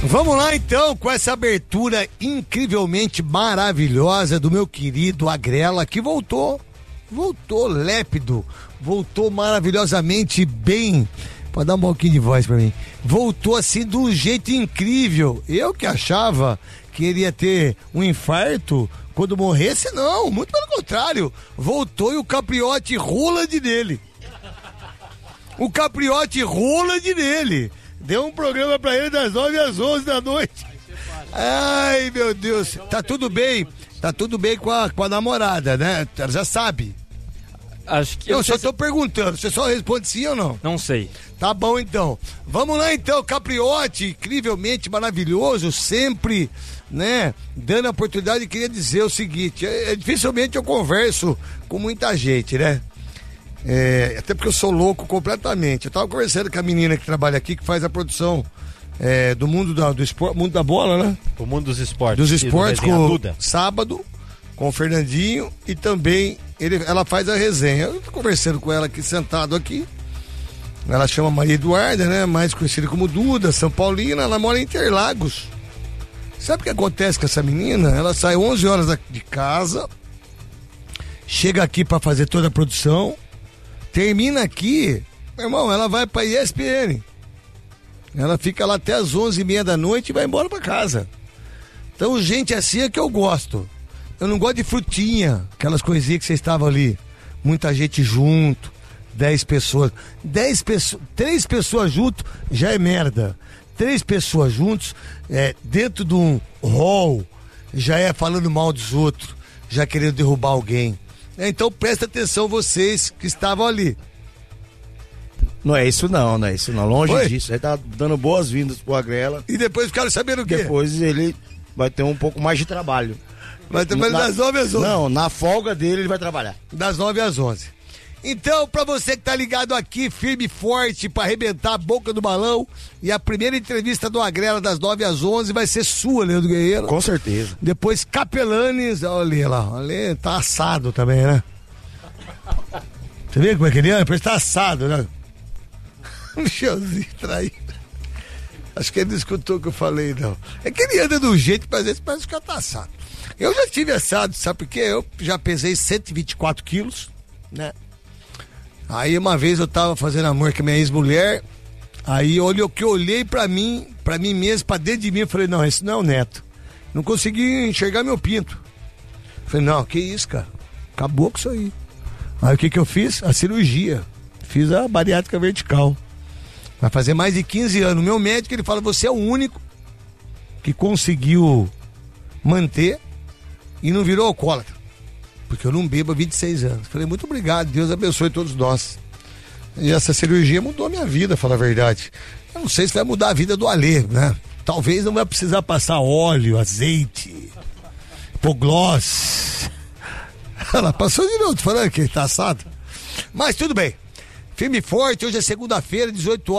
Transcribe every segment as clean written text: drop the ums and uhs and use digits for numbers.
Vamos lá então com essa abertura incrivelmente maravilhosa do meu querido Agrela, que voltou lépido, voltou maravilhosamente bem. Pode dar um pouquinho de voz pra mim. Voltou assim de um jeito incrível. Eu que achava que ele ia ter um infarto quando morresse, não, muito pelo contrário. Voltou e o Capriotti rola de nele. O Capriotti rola de nele. Deu um programa pra ele das 9 às 11 da noite. Ai, meu Deus. Tá tudo bem. Tá tudo bem com a namorada, né? Ela já sabe. Acho que eu só tô perguntando. Você só responde sim ou não? Não sei. Tá bom, então. Vamos lá, então. Capriotti, incrivelmente maravilhoso, sempre, né? Dando a oportunidade, queria dizer o seguinte. Dificilmente eu converso com muita gente, né? Até porque eu sou louco completamente. Eu tava conversando com a menina que trabalha aqui, que faz a produção do mundo do esporte, mundo da bola, né? O mundo dos esportes. Dos esportes, com Duda. Sábado, com o Fernandinho, e também ela faz a resenha. Eu tô conversando com ela aqui, sentado aqui. Ela chama Maria Eduarda, né? Mais conhecida como Duda, São Paulina. Ela mora em Interlagos. Sabe o que acontece com essa menina? Ela sai 11 horas de casa, chega aqui para fazer toda a produção, termina aqui, meu irmão, ela vai pra ESPN. Ela fica lá até as 11h30 da noite e vai embora pra casa. Então, gente, assim é que eu gosto. Eu não gosto de frutinha, aquelas coisinhas que vocês estavam ali. Muita gente junto, 10 pessoas. 3 pessoas junto já é merda. 3 pessoas juntos, dentro de um hall, já é falando mal dos outros, já querendo derrubar alguém. Então presta atenção vocês que estavam ali. Não é isso não. Longe disso. Ele tá dando boas-vindas pro Agrela. E depois ficaram sabendo o quê? Depois ele vai ter um pouco mais de trabalho. Vai trabalhar das 9 às 11. Não, na folga dele ele vai trabalhar. Das 9 às 11. Então, pra você que tá ligado aqui, firme e forte, pra arrebentar a boca do balão, e a primeira entrevista do Agrela das 9 às 11 vai ser sua, Leandro Guerreiro. Com certeza. Depois Capelanes, olha lá, tá assado também, né? Você vê como é que ele é? Parece que tá assado, né? Um chãozinho traído. Acho que ele não escutou o que eu falei, não. É que ele anda de um jeito que às vezes parece que tá assado. Eu já tive assado, sabe por quê? Eu já pesei 124 quilos, né? Aí uma vez eu tava fazendo amor com a minha ex-mulher, aí eu olhei pra mim mesmo, pra dentro de mim, eu falei, não, esse não é o Neto. Não consegui enxergar meu pinto. Falei, não, que isso, cara? Acabou com isso aí. Aí o que eu fiz? A cirurgia. Fiz a bariátrica vertical. Vai fazer mais de 15 anos. O meu médico, ele fala, você é o único que conseguiu manter e não virou alcoólatra. Porque eu não bebo há 26 anos. Falei, muito obrigado, Deus abençoe todos nós. E essa cirurgia mudou a minha vida, falar a verdade. Eu não sei se vai mudar a vida do Alê, né? Talvez não vai precisar passar óleo, azeite, hipoglós. Ela passou de novo, falando que ele tá assado. Mas tudo bem. Firme e forte, hoje é segunda-feira,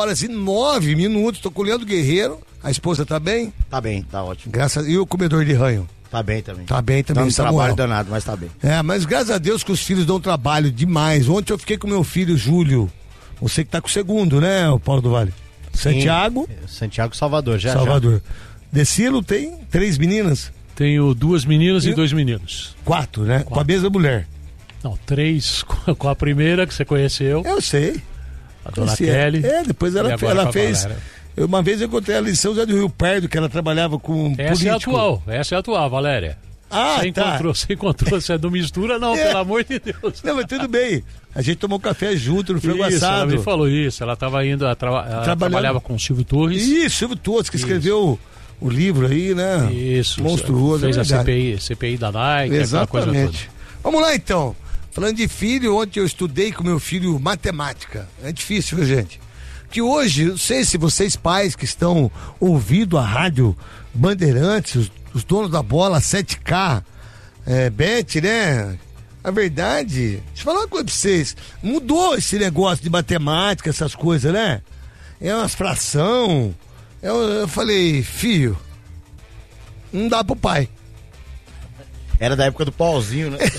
18h09. Tô com o Leandro Guerreiro. A esposa tá bem? Tá bem, tá ótimo. E o comedor de ranho? Tá bem também. Tá bem também. Dá um trabalho danado, mas tá bem. Mas graças a Deus que os filhos dão trabalho demais. Ontem eu fiquei com meu filho Júlio. Você que tá com o segundo, né, o Paulo do Vale? Sim, Santiago. Santiago Salvador, já. Decilo tem 3 meninas? Tenho 2 meninas e 2 meninos. 4, né? 4. Com a mesma mulher. Não, 3 com a primeira que você conheceu. Eu sei. A dona Kelly. Depois ela fez. Uma vez eu encontrei ela em São José do Rio Pardo, que ela trabalhava com político. Essa é a atual, Valéria. Você encontrou, você não mistura não, pelo amor de Deus. Não, mas tudo bem. A gente tomou café junto no frango assado. Ela me falou isso, ela estava indo, trabalhava com o Silvio Torres. Isso, Silvio Torres, que escreveu o livro aí, né? Isso. Monstruoso. Fez a CPI da Nike, aquela coisa toda. Vamos lá então. Falando de filho, ontem eu estudei com meu filho matemática. É difícil, viu, gente? Que hoje, não sei se vocês pais que estão ouvindo a rádio Bandeirantes, os donos da bola 7K, Bet, né? A verdade, deixa eu falar uma coisa pra vocês, mudou esse negócio de matemática, essas coisas, né? É umas fração. Eu falei, filho, não dá pro pai. Era da época do pauzinho, né?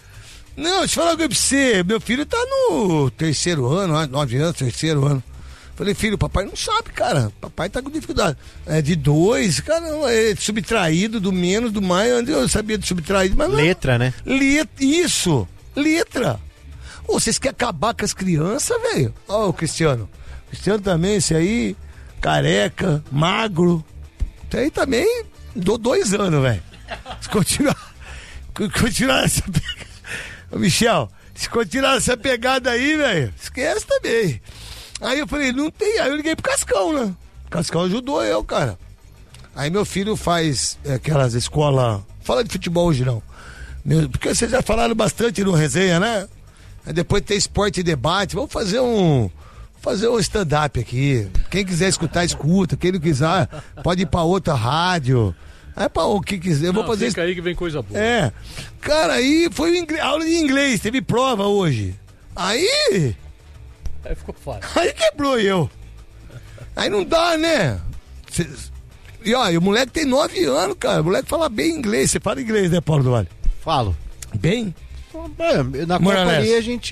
Não, deixa eu falar uma coisa pra você. Meu filho tá no 3º ano, 9 anos, 3º ano. Falei, filho, papai não sabe, cara. Papai tá com dificuldade. É de 2, cara, é subtraído, do menos, do mais. Eu sabia de subtraído, mas não. Letra, né? Isso, letra. Ô, vocês querem acabar com as crianças, velho? Ó, o Cristiano. Cristiano também, esse aí, careca, magro. Esse aí também, dou 2 anos, velho. Se continuar essa pegada. Ô, Michel, se continuar essa pegada aí, velho, esquece também. Aí eu falei, não tem. Aí eu liguei pro Cascão, né? O Cascão ajudou eu, cara. Aí meu filho faz aquelas escolas. Fala de futebol hoje não. Porque vocês já falaram bastante no resenha, né? Aí depois tem esporte e debate. Vamos fazer um stand-up aqui. Quem quiser escutar, escuta. Quem não quiser, pode ir pra outra rádio. Aí pra o que quiser. Eu vou fazer. Fica aí que vem coisa boa. Cara, aí foi aula de inglês. Teve prova hoje. Aí ficou fácil. Aí quebrou eu. Aí não dá, né? E ó, o moleque tem 9 anos, cara. O moleque fala bem inglês. Você fala inglês, né, Paulo do Vale? Falo. Bem? Na Copa ali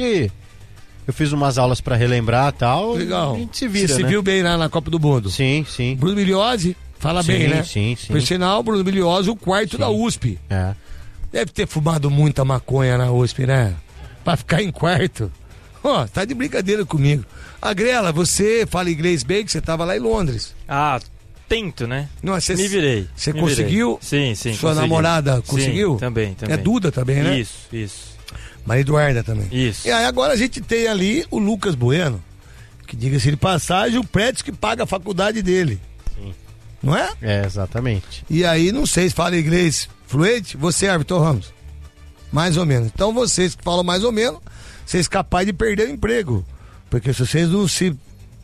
eu fiz umas aulas pra relembrar e tal. Legal. A gente se vira, Você se viu bem lá na Copa do Mundo? Sim, sim. Bruno Miliose, fala bem, né? Sim. Por sinal, Bruno Miliose, o quarto da USP. É. Deve ter fumado muita maconha na USP, né? Pra ficar em quarto. Ó, tá de brincadeira comigo. Agrela, você fala inglês bem, que você tava lá em Londres. Tento, né? Não, me virei. Você conseguiu? Sim. Sua consegui. namorada conseguiu? Sim, também. É Duda também, né? Isso. Maria Eduarda também. Isso. E aí agora a gente tem ali o Lucas Bueno, que diga-se de passagem, o prédio que paga a faculdade dele. Sim. Não é? É, exatamente. E aí, não sei se fala inglês fluente, você, Everton Ramos? Mais ou menos. Então vocês que falam mais ou menos, vocês capazes de perder o emprego. Porque se vocês não se,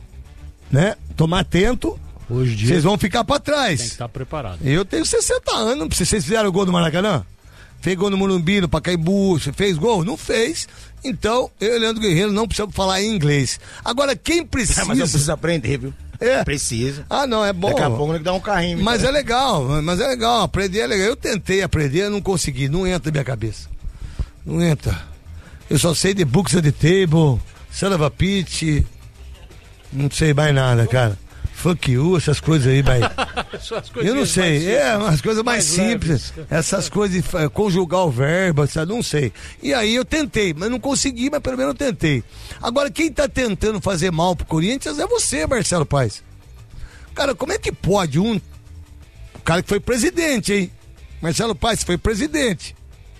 né, tomar atento, hoje em dia vocês vão ficar pra trás. Tem que estar preparado. Eu tenho 60 anos, vocês fizeram o gol do Maracanã? Fez gol no Morumbi, no Pacaembu, você fez gol? Não fez. Então, eu e Leandro Guerreiro não precisamos falar em inglês. Agora, quem precisa... Mas eu preciso aprender, viu? Precisa. Não, é bom. Daqui a pouco ele dá um carrinho. Mas é legal, aprender é legal. Eu tentei aprender, eu não consegui, não entra na minha cabeça. Não entra. Eu só sei de Books on the Table, Son of a Pitch, não sei mais nada, cara. Fuck you, essas coisas aí, vai. Eu não sei, umas coisas mais simples. Essas coisas de conjugar o verbo, sabe? Não sei. E aí eu tentei, mas não consegui, mas pelo menos eu tentei. Agora, quem tá tentando fazer mal pro Corinthians é você, Marcelo Paes. Cara, como é que pode o cara que foi presidente, hein? Marcelo Paes foi presidente.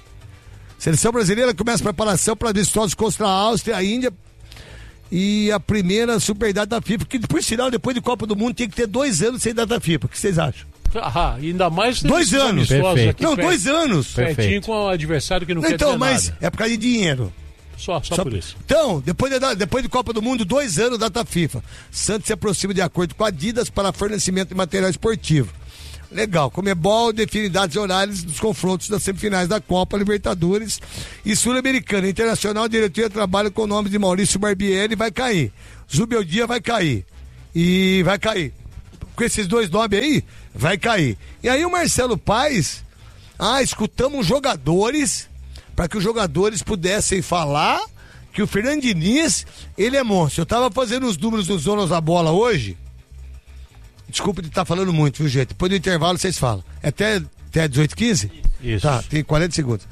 Seleção brasileira começa a preparação para amistosos contra a Áustria, a Índia. E a primeira super data FIFA, que por sinal, depois de Copa do Mundo, tinha que ter 2 anos sem data FIFA. O que vocês acham? Ainda mais 2 anos. Perfeito. Não, 2 anos. Certinho com o adversário que não quer dizer Então, mas nada. é por causa de dinheiro. Só por isso. Então, depois de Copa do Mundo, 2 anos data FIFA. Santos se aproxima de acordo com a Adidas para fornecimento de material esportivo. Legal, Comebol define datas e horários dos confrontos das semifinais da Copa, Libertadores e Sul-Americana. Internacional, a diretoria trabalha com o nome de Maurício Barbieri, vai cair. Zubeldia vai cair. E vai cair. Com esses 2 nomes aí, vai cair. E aí o Marcelo Paes, escutamos jogadores, para que os jogadores pudessem falar que o Fernando Diniz, ele é monstro. Eu tava fazendo os números dos donos da bola hoje. Desculpa de estar falando muito, viu, gente? Depois do intervalo vocês falam. É até 18h15? Isso. Tá, tem 40 segundos.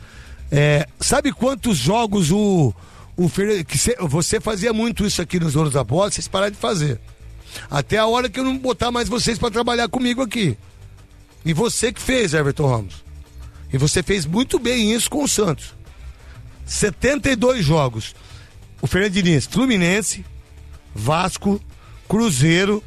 Sabe quantos jogos você fazia muito isso aqui nos Donos da Bola, vocês pararam de fazer. Até a hora que eu não botar mais vocês para trabalhar comigo aqui. E você que fez, Everton Ramos. E você fez muito bem isso com o Santos. 72 jogos. O Fernando Diniz, Fluminense, Vasco, Cruzeiro.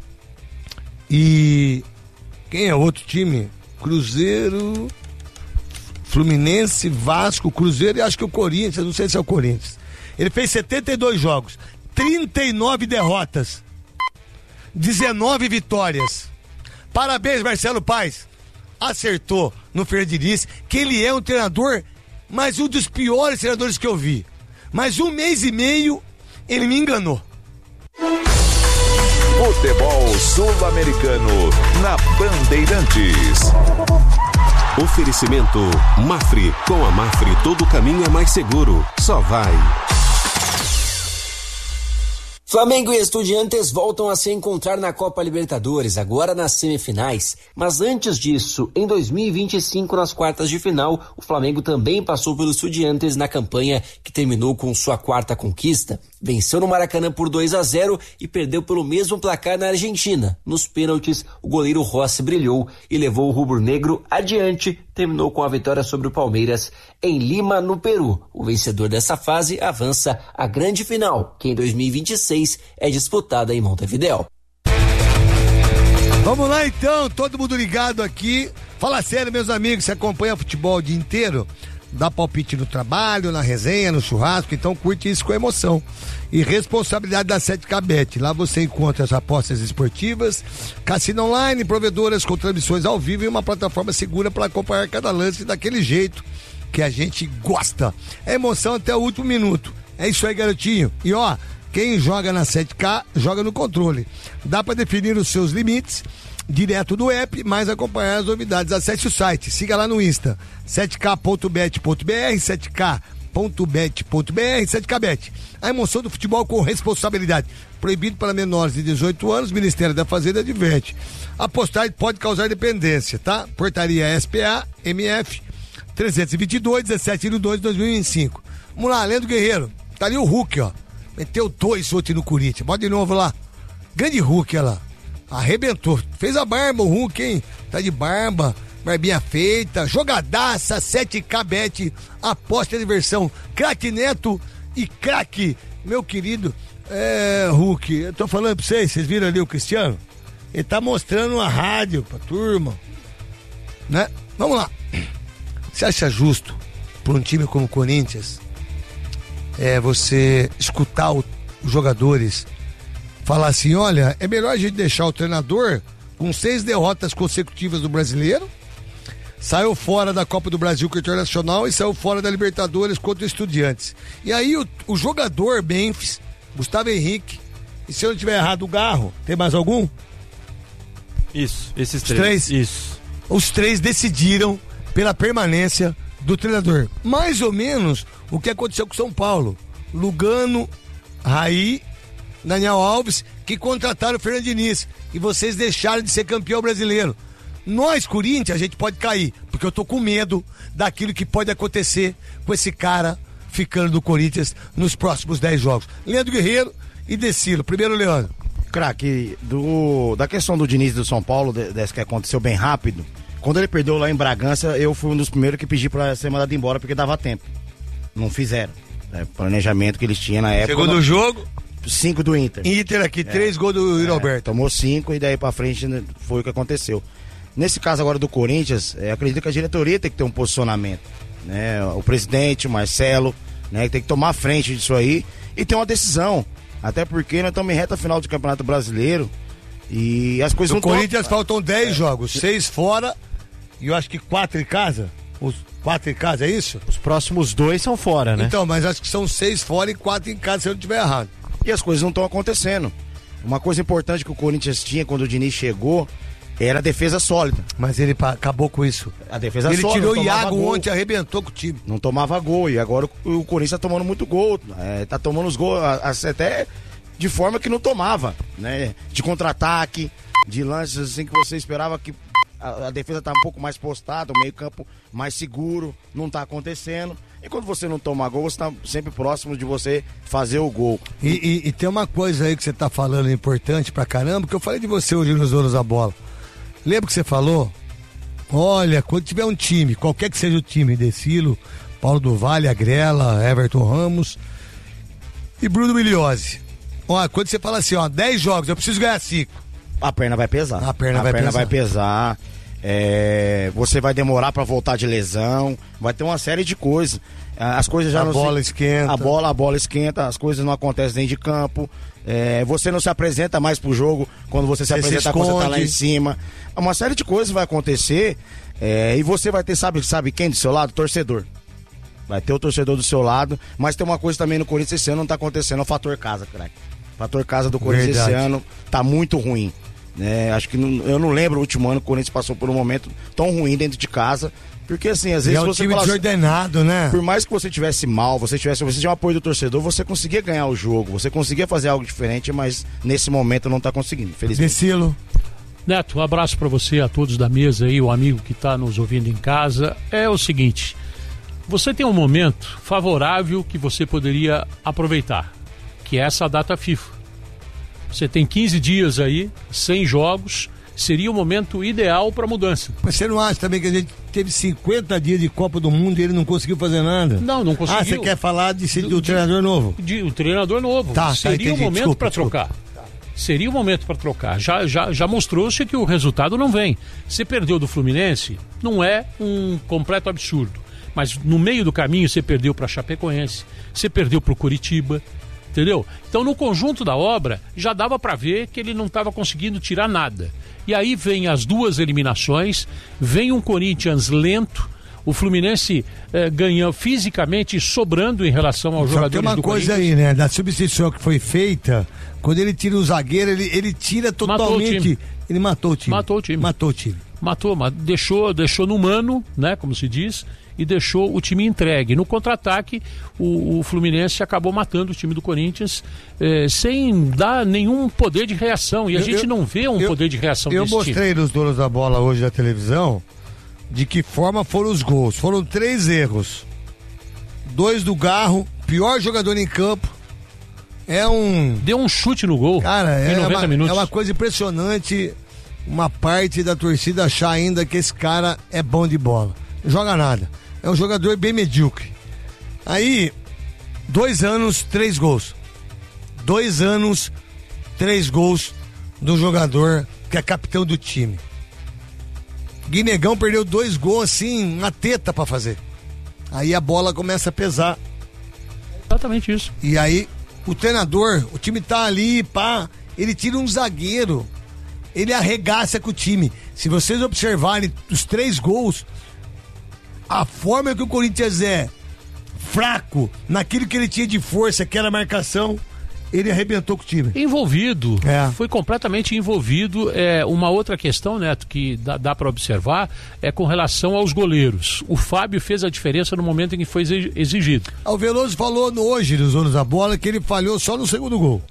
E quem é outro time? Cruzeiro, Fluminense, Vasco, Cruzeiro e acho que o Corinthians, não sei se é o Corinthians. Ele fez 72 jogos, 39 derrotas, 19 vitórias. Parabéns, Marcelo Paes. Acertou no Fernando Diniz, que ele é um treinador, mas um dos piores treinadores que eu vi. Mas 1 mês e meio ele me enganou. Futebol Sul-Americano na Bandeirantes. Oferecimento Mafre. Com a Mafre todo caminho é mais seguro. Só vai. Flamengo e Estudiantes voltam a se encontrar na Copa Libertadores, agora nas semifinais. Mas antes disso, em 2025, nas quartas de final, o Flamengo também passou pelo Estudiantes na campanha que terminou com sua quarta conquista. Venceu no Maracanã por 2-0 e perdeu pelo mesmo placar na Argentina. Nos pênaltis, o goleiro Rossi brilhou e levou o rubro-negro adiante. Terminou com a vitória sobre o Palmeiras em Lima, no Peru. O vencedor dessa fase avança à grande final, que em 2026 é disputada em Montevidéu. Vamos lá então, todo mundo ligado aqui. Fala sério, meus amigos, você acompanha futebol o dia inteiro? Dá palpite no trabalho, na resenha, no churrasco, então curte isso com emoção. E responsabilidade da 7K Bet. Lá você encontra as apostas esportivas, cassino online, provedoras com transmissões ao vivo e uma plataforma segura para acompanhar cada lance daquele jeito que a gente gosta. É emoção até o último minuto. É isso aí, garotinho. E ó, quem joga na 7K, joga no controle. Dá para definir os seus limites direto do app, mas acompanhar as novidades. Acesse o site, siga lá no Insta, 7k.bet.br, 7k.bet.br, 7kbet. A emoção do futebol com responsabilidade. Proibido para menores de 18 anos, Ministério da Fazenda adverte. Apostar pode causar dependência, tá? Portaria SPA, MF, 322-17/2/2025. Vamos lá, Leandro Guerreiro. Tá ali o Hulk, ó. Meteu 2 ontem no Corinthians. Bota de novo lá. Grande Hulk, olha lá. Arrebentou. Fez a barba o Hulk, hein? Tá de barba, barbinha feita, jogadaça, 7K Bet, aposta de diversão. Craque Neto e craque, meu querido Hulk. Eu tô falando pra vocês viram ali o Cristiano? Ele tá mostrando uma rádio pra turma, né? Vamos lá. Você acha justo pra um time como o Corinthians você escutar os jogadores falar assim, olha, é melhor a gente deixar o treinador com 6 derrotas consecutivas do Brasileiro, saiu fora da Copa do Brasil com o Internacional e saiu fora da Libertadores contra o Estudiantes. E aí o jogador Memphis, Gustavo Henrique, e se eu não tiver errado, o Garro, tem mais algum? Isso, esses Os três? Isso. Os 3 decidiram pela permanência do treinador. Mais ou menos o que aconteceu com São Paulo. Lugano, Raí, Daniel Alves, que contrataram o Fernando Diniz. E vocês deixaram de ser campeão brasileiro. Nós, Corinthians, a gente pode cair, porque eu tô com medo daquilo que pode acontecer com esse cara ficando do Corinthians nos próximos 10 jogos. Leandro Guerreiro e Decilo. Primeiro, Leandro. Craque, da questão do Diniz do São Paulo, dessa que aconteceu bem rápido, quando ele perdeu lá em Bragança, eu fui um dos primeiros que pedi pra ser mandado embora, porque dava tempo. Não fizeram. Planejamento que eles tinham na época. Segundo jogo? 5 do Inter. Inter aqui, 3 gols do Yuri Alberto. Tomou 5 e daí pra frente foi o que aconteceu. Nesse caso agora do Corinthians, acredito que a diretoria tem que ter um posicionamento, né? O presidente, o Marcelo, né? Tem que tomar a frente disso aí e ter uma decisão. Até porque nós estamos em reta final do Campeonato Brasileiro e as coisas não estão... No Corinthians faltam 10 jogos, 6 fora e eu acho que 4 em casa. Os 4 em casa, é isso? Os próximos 2 são fora, né? Então, mas acho que são 6 fora e 4 em casa, se eu não estiver errado. E as coisas não estão acontecendo. Uma coisa importante que o Corinthians tinha quando o Diniz chegou era a defesa sólida. Mas ele acabou com isso. A defesa ele sólida. Ele tirou o Iago ontem, arrebentou com o time. Não tomava gol. E agora o Corinthians tá tomando muito gol. Tá tomando os gols até de forma que não tomava, né? De contra-ataque, de lances assim que você esperava que a defesa tá um pouco mais postada, o meio-campo mais seguro, não tá acontecendo. E quando você não toma gol, você tá sempre próximo de você fazer o gol. E tem uma coisa aí que você tá falando importante pra caramba, que eu falei de você hoje nos Donos da Bola. Lembra que você falou? Olha, quando tiver um time, qualquer que seja o time, Decilo, Paulo do Vale, Agrela, Everton Ramos e Bruno Migliozzi. Ó, quando você fala assim, ó, 10 jogos, eu preciso ganhar 5. A perna vai pesar. A perna vai pesar. Você vai demorar pra voltar de lesão, vai ter uma série de coisas. As coisas já a bola esquenta. A bola esquenta, as coisas não acontecem dentro de campo. Você não se apresenta mais pro jogo quando você se apresenta quando você tá lá em cima. Uma série de coisas vai acontecer e você vai ter, sabe quem do seu lado? Torcedor. Vai ter o torcedor do seu lado, mas tem uma coisa também no Corinthians esse ano não tá acontecendo, é o fator casa, craque. O fator casa do Corinthians esse ano tá muito ruim. Acho que eu não lembro o último ano que o Corinthians passou por um momento tão ruim dentro de casa. Porque assim, às vezes é um você time desordenado, né? Por mais que você tivesse mal, você tinha um apoio do torcedor, você conseguia ganhar o jogo, você conseguia fazer algo diferente, mas nesse momento não tá conseguindo, felizmente. Decilo. Neto, um abraço para você, a todos da mesa aí, o amigo que tá nos ouvindo em casa. É o seguinte, você tem um momento favorável que você poderia aproveitar, que é essa data FIFA. Você tem 15 dias aí, 100 jogos, seria o momento ideal para mudança. Mas você não acha também que a gente teve 50 dias de Copa do Mundo e ele não conseguiu fazer nada? Não conseguiu. Ah, você quer falar do treinador novo? O treinador novo. Seria o momento para trocar. Seria o momento para trocar. Já mostrou-se que o resultado não vem. Você perdeu do Fluminense, não é um completo absurdo. Mas no meio do caminho você perdeu para Chapecoense, você perdeu para o Curitiba, entendeu? Então no conjunto da obra já dava para ver que ele não estava conseguindo tirar nada. E aí vem as duas eliminações, vem um Corinthians lento, o Fluminense ganhando fisicamente, sobrando em relação aos jogadores do Corinthians. Tem uma coisa aí, né? Da substituição que foi feita, quando ele tira o zagueiro, ele tira totalmente. Ele matou o time. Deixou no mano, né? Como se diz, e deixou o time entregue. No contra-ataque, o Fluminense acabou matando o time do Corinthians sem dar nenhum poder de reação. E a gente não vê poder de reação desse time. Eu mostrei nos donos da bola hoje da televisão de que forma foram os gols. Foram 3 erros. 2 do Garro, pior jogador em campo. Deu um chute no gol. Cara, em 90 minutos. É uma coisa impressionante uma parte da torcida achar ainda que esse cara é bom de bola. Não joga nada. É um jogador bem medíocre. Aí, 2 anos, 3 gols. 2 anos, 3 gols do jogador que é capitão do time. Guinegão perdeu 2 gols assim, uma teta pra fazer. Aí a bola começa a pesar. Exatamente isso. E aí, o treinador, o time tá ali, pá, ele tira um zagueiro. Ele arregaça com o time. Se vocês observarem os 3 gols, a forma que o Corinthians é fraco naquilo que ele tinha de força, que era a marcação, ele arrebentou com o time. Envolvido, foi completamente envolvido. Uma outra questão, Neto, que dá para observar é com relação aos goleiros. O Fábio fez a diferença no momento em que foi exigido. O Veloso falou hoje nos Donos da Bola que ele falhou só no segundo gol.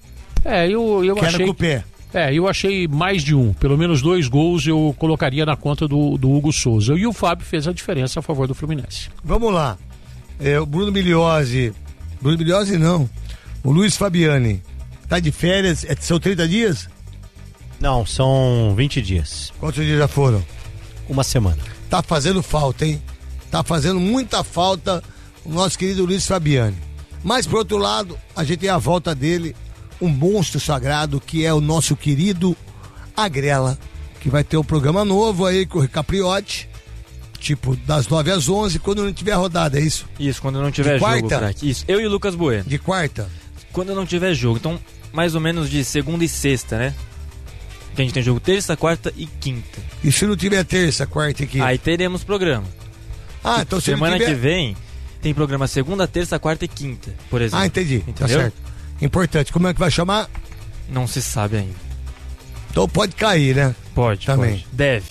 Eu que achei... era com o pé. Eu achei mais de um, pelo menos 2 gols eu colocaria na conta do Hugo Souza. E o Fábio fez a diferença a favor do Fluminense. Vamos lá. O Bruno Migliozzi não. O Luiz Fabiani tá de férias, são 30 dias? Não, são 20 dias. Quantos dias já foram? 1 semana. Tá fazendo falta, hein? Tá fazendo muita falta o nosso querido Luiz Fabiani. Mas, por outro lado, a gente tem a volta dele, um monstro sagrado, que é o nosso querido Agrela, que vai ter um programa novo aí com o Capriotti, tipo das 9 às 11, quando não tiver rodada, é isso? Isso, quando não tiver jogo, craque. Isso, eu e o Lucas Bueno. De quarta? Quando não tiver jogo, então mais ou menos de segunda e sexta, né? Que a gente tem jogo terça, quarta e quinta. E se não tiver terça, quarta e quinta? Aí teremos programa. Então semana tiver... que vem tem programa segunda, terça, quarta e quinta, por exemplo. Entendi. Entendeu? Tá certo. Importante. Como é que vai chamar? Não se sabe ainda. Então pode cair, né? Pode. Também. Pode. Deve.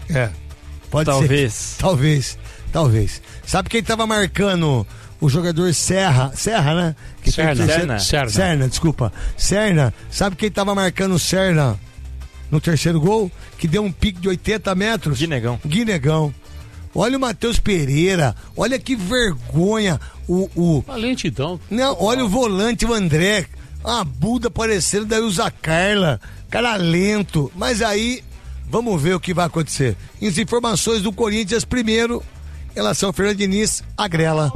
Pode Talvez. ser. Talvez. Sabe quem tava marcando o jogador Serra, né? Serna, desculpa. Serna. Sabe quem tava marcando o Serna no terceiro gol? Que deu um pique de 80 metros? Guinegão. Olha o Matheus Pereira, olha que vergonha. A lentidão. Não, olha o volante, o André. A Buda aparecendo, daí usa a Carla. Cara lento. Mas aí, vamos ver o que vai acontecer. As informações do Corinthians, primeiro, em relação ao Fernando Diniz, Agrela.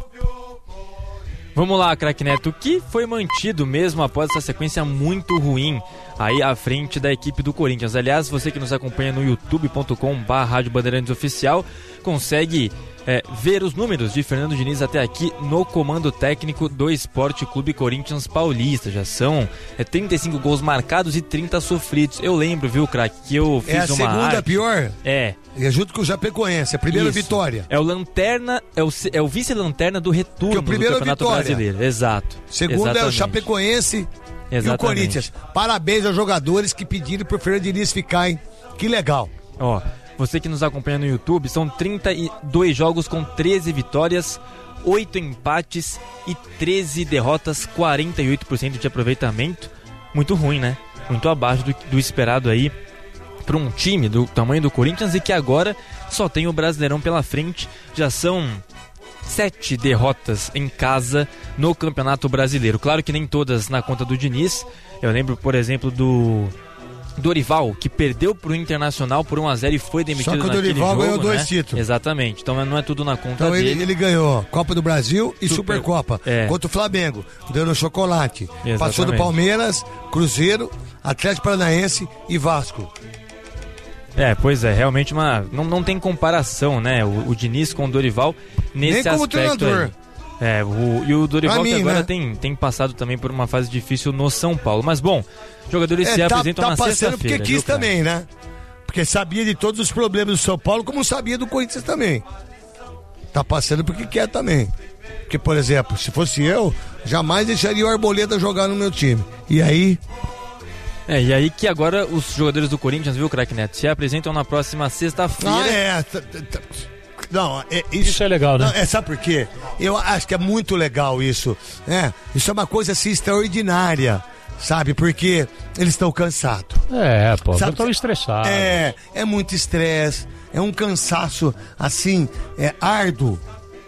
Vamos lá, craque Neto, o que foi mantido mesmo após essa sequência muito ruim aí à frente da equipe do Corinthians? Aliás, você que nos acompanha no youtube.com/RádioBandeirantes consegue ver os números de Fernando Diniz até aqui no comando técnico do Esporte Clube Corinthians Paulista. Já são 35 gols marcados e 30 sofridos. Eu lembro, viu, craque, que eu fiz a segunda pior? É junto com o Chapecoense, a primeira vitória. É o lanterna, é o vice-lanterna do retorno do Campeonato Brasileiro. Exato. Segunda é o Chapecoense E o Corinthians, parabéns aos jogadores que pediram pro Fernando Diniz ficar, hein? Que legal. Ó, você que nos acompanha no YouTube, são 32 jogos com 13 vitórias, 8 empates e 13 derrotas, 48% de aproveitamento. Muito ruim, né? Muito abaixo do esperado aí para um time do tamanho do Corinthians e que agora só tem o Brasileirão pela frente. Já são 7 derrotas em casa no Campeonato Brasileiro. Claro que nem todas na conta do Diniz. Eu lembro, por exemplo, do Dorival, que perdeu pro Internacional por 1-0 e foi demitido naquele jogo. Só que o Dorival ganhou 2 títulos. Exatamente, então não é tudo na conta dele. Então ele ganhou Copa do Brasil e Supercopa contra o Flamengo, dando chocolate. Exatamente. Passou do Palmeiras, Cruzeiro, Atlético Paranaense e Vasco. Pois é, realmente não tem comparação, né? O Diniz com o Dorival nesse nem como aspecto treinador. E o Dorival que agora tem passado também por uma fase difícil no São Paulo. Mas bom, jogadores se apresentam na sexta-feira. Tá passando porque quis também, né? Porque sabia de todos os problemas do São Paulo, como sabia do Corinthians também. Tá passando porque quer também. Porque, por exemplo, se fosse eu, jamais deixaria o Arboleda jogar no meu time. E aí... E aí que agora os jogadores do Corinthians, viu, craque Neto, se apresentam na próxima sexta-feira. Não, isso é legal, né? Não, sabe por quê? Eu acho que é muito legal isso. Isso é uma coisa assim extraordinária, sabe? Porque eles estão cansados. Estão estressados. É muito estresse, é um cansaço assim, árduo.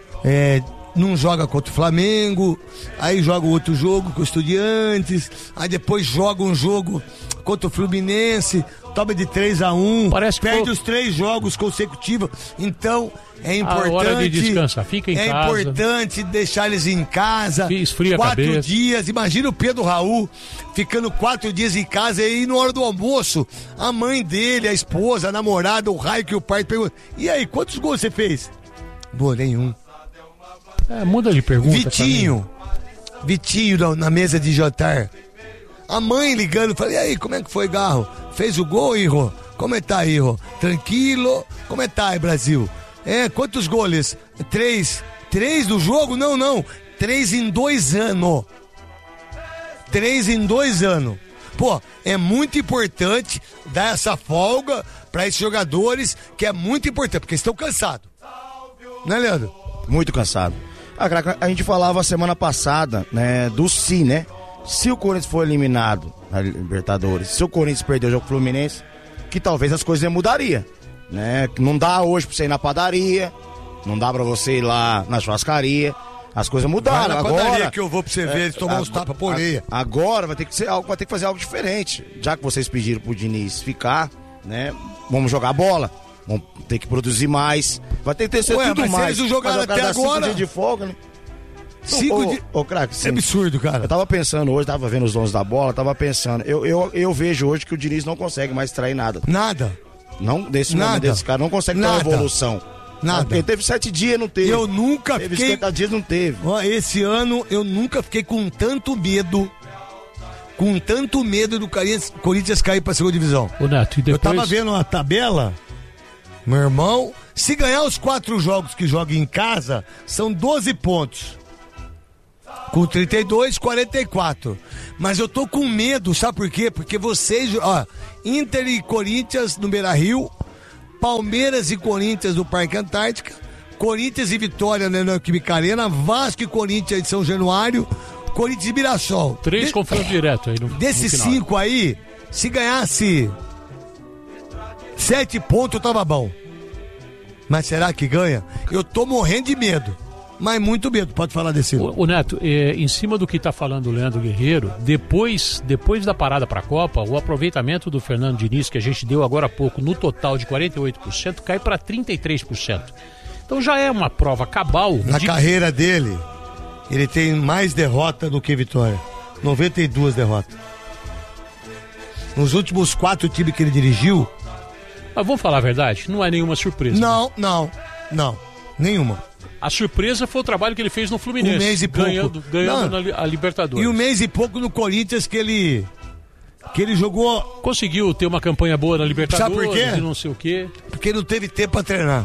Não joga contra o Flamengo, aí joga outro jogo com o Estudiantes, aí depois joga um jogo contra o Fluminense, toma de 3-1, perde os 3 jogos consecutivos. Então é importante, a hora de descansar, fica em casa. É importante deixar eles em casa. Esfria 4 dias. Imagina o Pedro Raul ficando 4 dias em casa, e aí na hora do almoço a mãe dele, a esposa, a namorada, o raio que o pai pergunta: e aí, quantos gols você fez? Boa, nenhum. Muda de pergunta. Vitinho na mesa de jantar. A mãe ligando, falei: e aí, como é que foi, Garro? Fez o gol, Irro? Como é que tá, Irro? Tranquilo? Como é que tá, Brasil? Quantos goles? 3. 3 do jogo? Não. 3 em 2 anos. 3 em 2 anos. Pô, é muito importante dar essa folga para esses jogadores, que é muito importante, porque estão cansados. Né, Leandro? Muito cansado. A gente falava semana passada, né, do né? Se o Corinthians for eliminado na Libertadores, se o Corinthians perder o jogo Fluminense, que talvez as coisas mudariam, né? Não dá hoje pra você ir na padaria, não dá pra você ir lá na churrascaria, as coisas mudaram. Vai na padaria que eu vou pra você ver eles tomar uns tapas por orelha. Agora vai ter que fazer algo diferente. Já que vocês pediram pro Diniz ficar, né? Vamos jogar bola. Vamos ter que produzir mais. Vai ter que ter tudo mais. Mas eles jogaram até agora 5 dias de folga, né? 5 dias. Craque, é absurdo, cara. Eu tava pensando hoje, tava vendo os donos da bola, tava pensando. Eu vejo hoje que o Diniz não consegue mais extrair nada. Nada. Não, desse momento desse cara, não consegue ter uma evolução. Nada. Ele teve 7 dias, não teve. Eu nunca teve fiquei. 50 dias, não teve. Esse ano eu nunca fiquei com tanto medo. Do Corinthians cair pra segunda divisão. Ô, Neto, e depois... Eu tava vendo a tabela. Meu irmão, se ganhar os 4 jogos que joga em casa, são 12 pontos. Com 32, 44. Mas eu tô com medo, sabe por quê? Porque vocês, Inter e Corinthians no Beira-Rio, Palmeiras e Corinthians no Parque Antártica, Corinthians e Vitória na Neoquímica Arena, Vasco e Corinthians de São Januário, Corinthians e Mirassol. 3 confrontos diretos aí desses 5 aí, se ganhasse 7 pontos, tava bom. Mas será que ganha? Eu tô morrendo de medo. Mas muito medo, pode falar desse. O Neto, em cima do que está falando o Leandro Guerreiro, depois da parada para a Copa, o aproveitamento do Fernando Diniz, que a gente deu agora há pouco, no total de 48%, cai para 33%. Então já é uma prova cabal. Na carreira dele, ele tem mais derrota do que vitória. 92 derrotas. Nos últimos 4 times que ele dirigiu... Mas vamos falar a verdade, não é nenhuma surpresa. Não, nenhuma. A surpresa foi o trabalho que ele fez no Fluminense. 1 mês e pouco. Ganhando a Libertadores. E 1 mês e pouco no Corinthians que ele jogou... Conseguiu ter uma campanha boa na Libertadores. Sabe por quê? E não sei o quê. Porque não teve tempo pra treinar.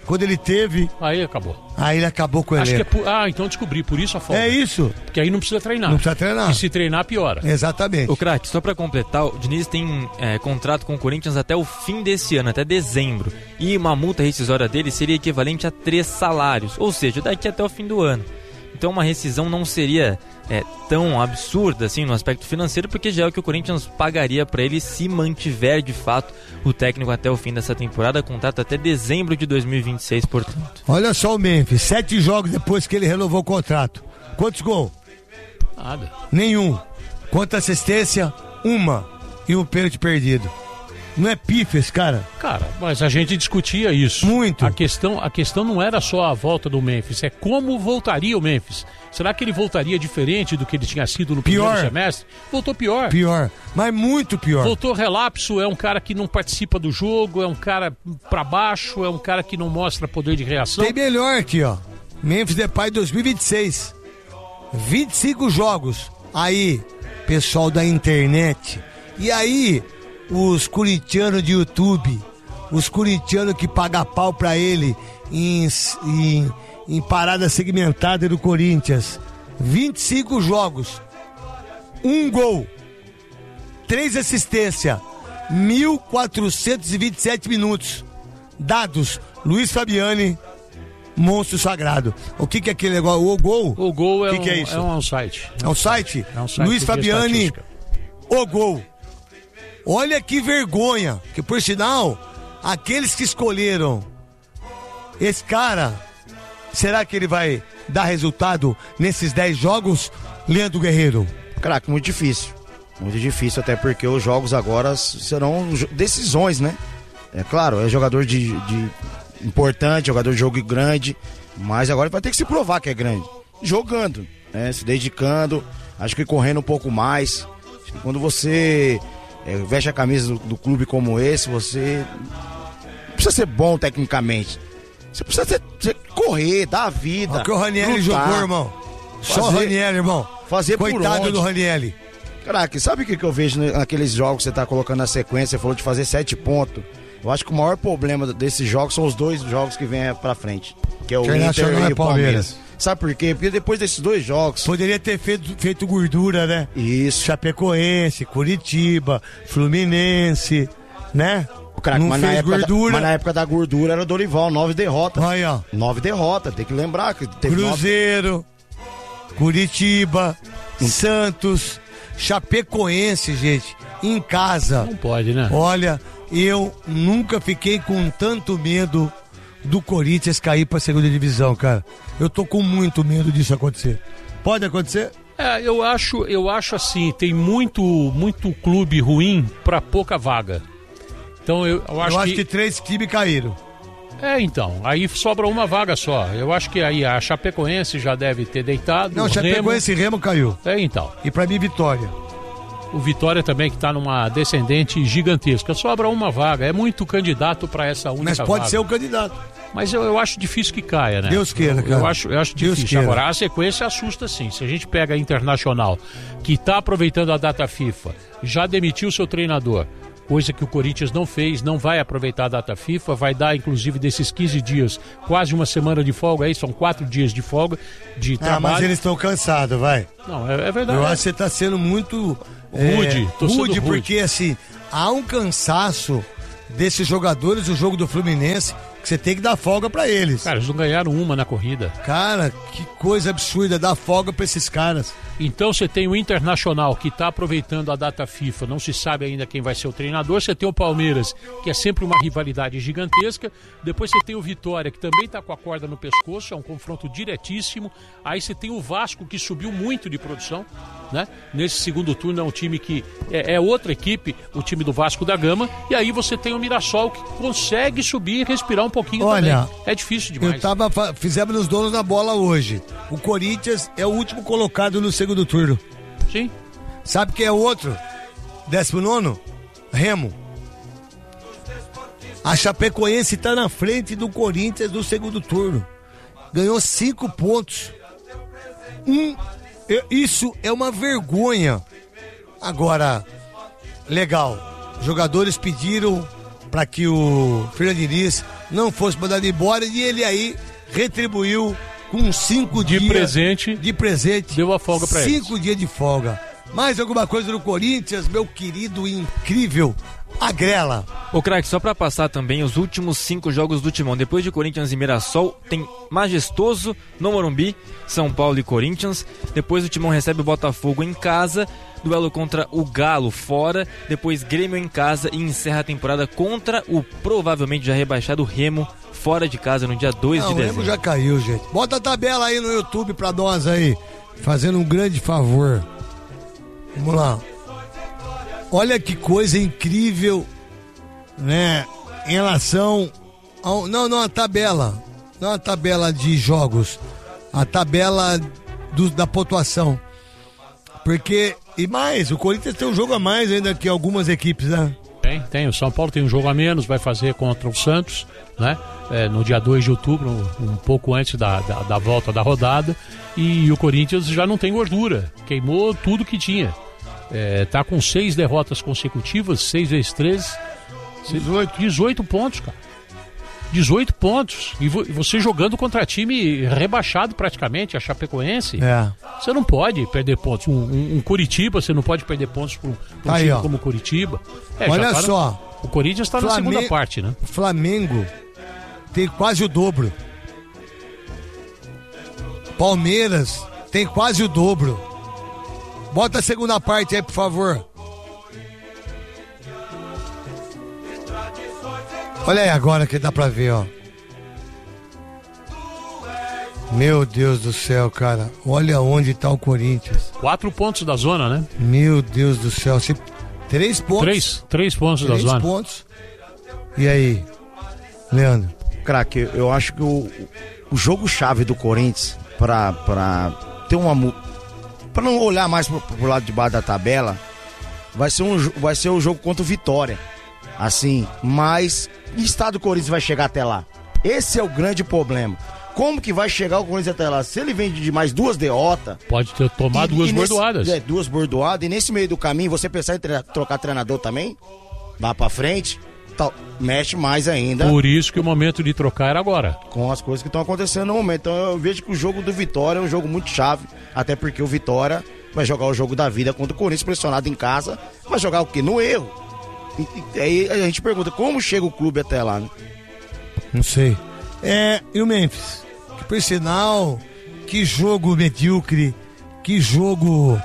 quando ele teve... Aí acabou. Aí ele acabou com o elenco. Então descobri, por isso a folga. É isso. Porque aí não precisa treinar. Não precisa treinar. E se treinar, piora. Exatamente. O craque, só pra completar, o Diniz tem contrato com o Corinthians até o fim desse ano, até dezembro. E uma multa rescisória dele seria equivalente a 3 salários, ou seja, daqui até o fim do ano. Então uma rescisão não seria tão absurda assim no aspecto financeiro, porque já é o que o Corinthians pagaria para ele se mantiver de fato o técnico até o fim dessa temporada, contrato até dezembro de 2026, portanto. Olha só o Memphis, 7 jogos depois que ele renovou o contrato. Quantos gols? Nada. Nenhum. Quanta assistência? 1 e um pênalti perdido. Não é pífio, cara? Cara, mas a gente discutia isso. Muito. A questão não era só a volta do Memphis, é como voltaria o Memphis. Será que ele voltaria diferente do que ele tinha sido no primeiro semestre? Voltou pior. Pior, mas muito pior. Voltou relapso, é um cara que não participa do jogo, é um cara pra baixo, é um cara que não mostra poder de reação. Tem melhor aqui, ó. Memphis Depay 2026. 25 jogos. Aí, pessoal da internet. E aí... os corintianos de YouTube, os corintianos que pagam pau pra ele em parada segmentada do Corinthians. 25 jogos, 1 gol, 3 assistências, 1.427 minutos. Dados, Luiz Fabiani, monstro sagrado. O que é aquele negócio? O gol? O gol é, que é isso? É um site. É um site? É um site. Luiz Fabiani, o gol. Olha que vergonha, que por sinal, aqueles que escolheram esse cara, será que ele vai dar resultado nesses 10 jogos, Leandro Guerreiro? Craque, muito difícil, até porque os jogos agora serão decisões, né? É claro, é jogador de importante, jogador de jogo grande, mas agora vai ter que se provar que é grande, jogando, né? Se dedicando, acho que correndo um pouco mais. Acho que quando você... veste a camisa do clube como esse, você não precisa ser bom tecnicamente. Você precisa correr, dar a vida. Olha que o Ranieri jogou, irmão. Só o Ranieri, irmão. Fazer coitado por onde. Do Ranieri. Caraca, sabe o que eu vejo naqueles jogos que você tá colocando na sequência? Você falou de fazer 7 pontos. Eu acho que o maior problema desses jogos são os 2 jogos que vêm pra frente. Que é o Inter e o Palmeiras. Sabe por quê? Porque depois desses 2 jogos... poderia ter feito gordura, né? Isso. Chapecoense, Curitiba, Fluminense, né? Crack, não fez gordura. Mas na época da gordura era o Dorival, 9 derrotas. Aí, ó. 9 derrotas, tem que lembrar que teve Cruzeiro, 9... Curitiba, Santos, Chapecoense, gente, em casa. Não pode, né? Olha, eu nunca fiquei com tanto medo do Corinthians cair pra segunda divisão, cara. Eu tô com muito medo disso acontecer. Pode acontecer? Eu acho assim, tem muito clube ruim pra pouca vaga. Então eu acho que 3 times caíram. Então, aí sobra uma vaga só. Eu acho que aí a Chapecoense já deve ter deitado. Não, Chapecoense e Remo caiu. Então. E pra mim, Vitória. O Vitória também que tá numa descendente gigantesca. Sobra uma vaga, é muito candidato pra essa única vaga. Mas pode ser o candidato. Mas eu acho difícil que caia, né? Deus queira, cara. Eu acho difícil. Agora, a sequência assusta sim. Se a gente pega a Internacional, que está aproveitando a data FIFA, já demitiu seu treinador, coisa que o Corinthians não fez, não vai aproveitar a data FIFA, vai dar, inclusive, desses 15 dias, quase uma semana de folga aí, são 4 dias de folga, de trabalho. Mas eles estão cansados, vai. Não, é verdade. Eu acho que você está sendo muito... rude, porque, assim, há um cansaço desses jogadores do jogo do Fluminense, que você tem que dar folga pra eles. Cara, eles não ganharam uma na corrida. Cara, que coisa absurda, dar folga pra esses caras. Então você tem o Internacional, que tá aproveitando a data FIFA, não se sabe ainda quem vai ser o treinador. Você tem o Palmeiras, que é sempre uma rivalidade gigantesca. Depois você tem o Vitória, que também tá com a corda no pescoço, é um confronto diretíssimo. Aí você tem o Vasco, que subiu muito de produção, né? Nesse segundo turno é um time que é outra equipe, o time do Vasco da Gama. E aí você tem o Mirassol, que consegue subir e respirar um pouquinho. Olha, também. É difícil demais. Fizemos nos donos na bola hoje. O Corinthians é o último colocado no segundo turno. Sim. Sabe quem é o outro? 19º? Remo. A Chapecoense tá na frente do Corinthians no segundo turno. Ganhou 5 pontos. Isso é uma vergonha. Agora, legal. Jogadores pediram para que o Fernando Diniz não fosse mandado embora, e ele aí retribuiu com 5 dias de presente. Deu a folga para ele. 5 dias de folga. Mais alguma coisa no Corinthians, meu querido e incrível Agrela? Ô craque, só pra passar também os últimos 5 jogos do Timão. Depois de Corinthians e Mirassol, tem Majestoso no Morumbi, São Paulo e Corinthians. Depois o Timão recebe o Botafogo em casa, duelo contra o Galo fora, depois Grêmio em casa e encerra a temporada contra o provavelmente já rebaixado Remo fora de casa no dia 2 de dezembro. O Remo já caiu, gente. Bota a tabela aí no YouTube pra nós aí, fazendo um grande favor. Vamos lá. Olha que coisa incrível, né? Em relação ao... Não, a tabela. Não a tabela de jogos. A tabela da pontuação. Porque, e mais, o Corinthians tem um jogo a mais ainda que algumas equipes, né? Tem. O São Paulo tem um jogo a menos, vai fazer contra o Santos, né? No dia 2 de outubro, um pouco antes da volta da rodada. E o Corinthians já não tem gordura. Queimou tudo que tinha. Tá com 6 derrotas consecutivas, 6 vezes 13, 18 pontos, cara. 18 pontos. E você jogando contra time rebaixado praticamente, a Chapecoense. Você não pode perder pontos. Um Curitiba, você não pode perder pontos para um aí, time ó. como Curitiba. Olha só. O Corinthians está na segunda parte, né? Flamengo tem quase o dobro. Palmeiras tem quase o dobro. Bota a segunda parte aí, por favor. Olha aí agora que dá pra ver, ó. Meu Deus do céu, cara. Olha onde tá o Corinthians. 4 pontos da zona, né? Meu Deus do céu. 3 pontos. 3 pontos da zona. 3 pontos. E aí, Leandro? Craque, eu acho que o jogo-chave do Corinthians pra ter pra não olhar mais pro lado de baixo da tabela, vai ser o jogo contra o Vitória. Assim, mas o estado do Corinthians vai chegar até lá. Esse é o grande problema. Como que vai chegar o Corinthians até lá? Se ele vem de mais 2 derrotas... Pode ter tomado 2 bordoadas. 2 bordoadas. E nesse meio do caminho, você pensar em trocar treinador também? Lá pra frente, mexe mais ainda. Por isso que o momento de trocar era agora. Com as coisas que estão acontecendo no momento. Então eu vejo que o jogo do Vitória é um jogo muito chave. Até porque o Vitória vai jogar o jogo da vida contra o Corinthians pressionado em casa. Vai jogar o quê? No erro. E aí a gente pergunta, como chega o clube até lá, né? Não sei. E o Memphis? Que por sinal, que jogo medíocre, que jogo...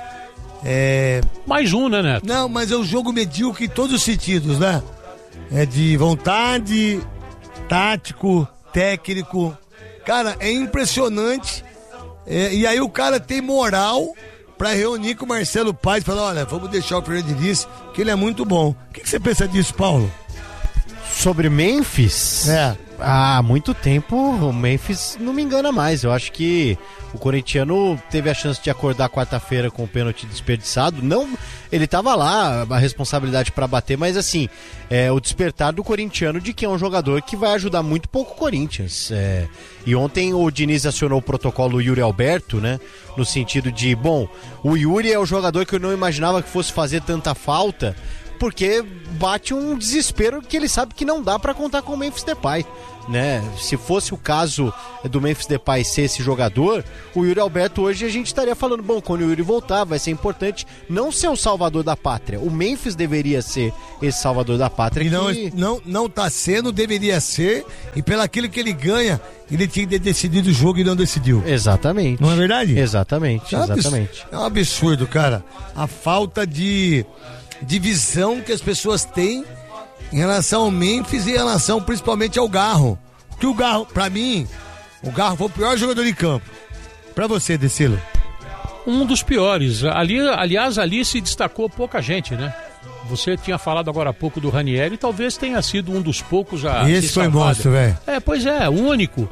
Mais um, né, Neto? Não, mas é um jogo medíocre em todos os sentidos, né? É de vontade, tático, técnico. Cara, é impressionante. E aí o cara tem moral pra reunir com o Marcelo Paes e falar, olha, vamos deixar o Fernando Diniz, que ele é muito bom. O que você pensa disso, Paulo? Sobre Memphis? Há muito tempo o Memphis não me engana mais. Eu acho que o corintiano teve a chance de acordar quarta-feira com o pênalti desperdiçado. Não, ele tava lá, a responsabilidade para bater, mas assim, o despertar do corintiano de que é um jogador que vai ajudar muito pouco o Corinthians. E ontem o Diniz acionou o protocolo Yuri Alberto, né? No sentido de, bom, o Yuri é o jogador que eu não imaginava que fosse fazer tanta falta, porque bate um desespero que ele sabe que não dá para contar com o Memphis Depay, né? Se fosse o caso do Memphis Depay ser esse jogador, o Yuri Alberto hoje a gente estaria falando, bom, quando o Yuri voltar vai ser importante não ser o salvador da pátria. O Memphis deveria ser esse salvador da pátria. E não tá sendo, deveria ser, e pelo aquilo que ele ganha, ele tinha que ter decidido o jogo e não decidiu. Exatamente. Não é verdade? Exatamente. É um absurdo, cara. A falta de visão que as pessoas têm em relação ao Memphis e em relação principalmente ao Garro. Porque o Garro, pra mim, o Garro foi o pior jogador de campo. Pra você, Decilo? Um dos piores. Aliás, ali se destacou pouca gente, né? Você tinha falado agora há pouco do Ranieri, talvez tenha sido um dos poucos a Esse foi monstro, velho. Pois é, o único.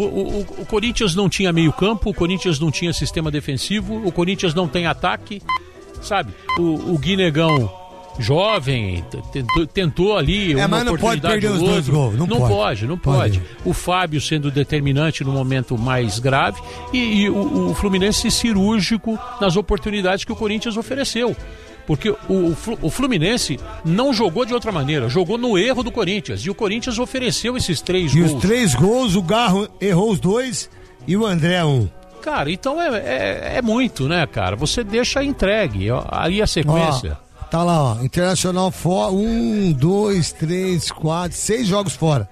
O Corinthians não tinha meio campo, o Corinthians não tinha sistema defensivo, o Corinthians não tem ataque, sabe? O Guinegão jovem, tentou ali uma mas não pode perder os 2 gols. Não pode. O Fábio sendo determinante no momento mais grave e o Fluminense cirúrgico nas oportunidades que o Corinthians ofereceu. Porque o Fluminense não jogou de outra maneira, jogou no erro do Corinthians. E o Corinthians ofereceu esses 3 gols. E os 3 gols, o Garro errou os 2 e o André 1. Cara, então é muito, né, cara? Você deixa entregue, aí a sequência. Ó, tá lá, ó, Internacional fora, 1, 2, 3, 4, 6 jogos fora.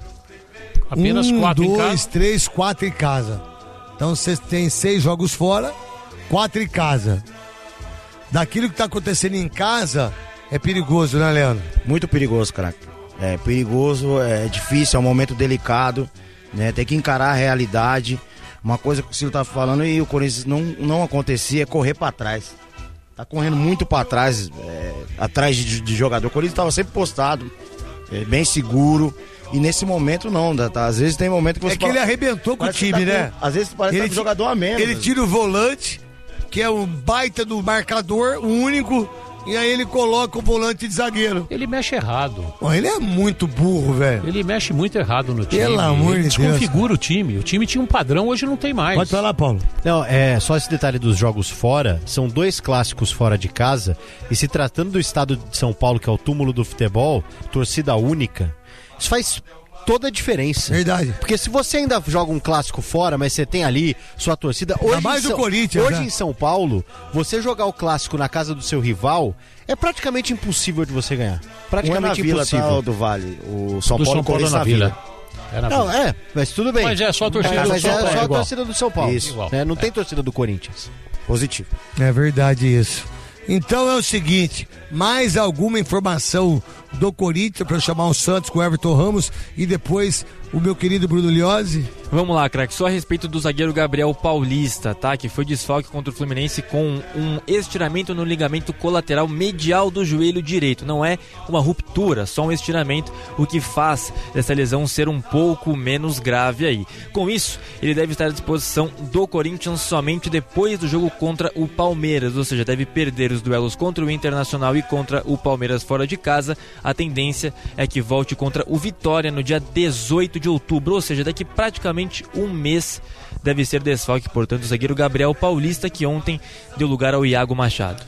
Apenas 4 em casa? 1, 2, 3, 4 em casa. Então você tem 6 jogos fora, 4 em casa. Daquilo que tá acontecendo em casa, é perigoso, né, Leandro? Muito perigoso, craque. É perigoso, é difícil, é um momento delicado, né? Tem que encarar a realidade. Uma coisa que o Ciro tá falando e o Corinthians não acontecia é correr pra trás. Tá correndo muito pra trás, atrás de jogador. O Corinthians tava sempre postado, bem seguro. E nesse momento não, às vezes tem momento que você... É que ele arrebentou com o time, né? Às vezes parece que tá com jogador a menos. Ele tira o volante, que é o baita do marcador, o único, e aí ele coloca o volante de zagueiro. Ele mexe errado. Bom, ele é muito burro, velho. Ele mexe muito errado no time. Pelo amor de Deus. Desconfigura o time. O time tinha um padrão, hoje não tem mais. Pode falar, Paulo. Não, só esse detalhe dos jogos fora, são 2 clássicos fora de casa, e se tratando do estado de São Paulo, que é o túmulo do futebol, torcida única, isso faz toda a diferença. Verdade. Porque se você ainda joga um clássico fora, mas você tem ali sua torcida... Hoje mais do Corinthians, hoje né? em São Paulo, você jogar o clássico na casa do seu rival é praticamente impossível de você ganhar. Praticamente impossível. Vila, tá, do Vale. O São Paulo Corinthians na Vila. Não, mas tudo bem. Mas é só a torcida do São Paulo. Mas é só a torcida do São Paulo. Isso. Não tem torcida do Corinthians. Positivo. É verdade isso. Então é o seguinte, mais alguma informação do Corinthians para chamar o Santos com o Everton Ramos e depois o meu querido Bruno Liozzi? Vamos lá, craque, só a respeito do zagueiro Gabriel Paulista, tá? Que foi desfalque contra o Fluminense com um estiramento no ligamento colateral medial do joelho direito. Não é uma ruptura, só um estiramento, o que faz essa lesão ser um pouco menos grave aí. Com isso, ele deve estar à disposição do Corinthians somente depois do jogo contra o Palmeiras, ou seja, deve perder os duelos contra o Internacional e contra o Palmeiras fora de casa. A tendência é que volte contra o Vitória no dia 18 de outubro, ou seja, daqui praticamente um mês deve ser desfalque, portanto, o zagueiro Gabriel Paulista, que ontem deu lugar ao Iago Machado.